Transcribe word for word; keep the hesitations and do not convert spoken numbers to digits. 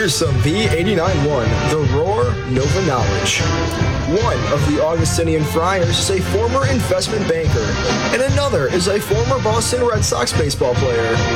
Here's some V eighty-nine one, The Roar Nova Knowledge. One of the Augustinian Friars is a former investment banker, and another is a former Boston Red Sox baseball player.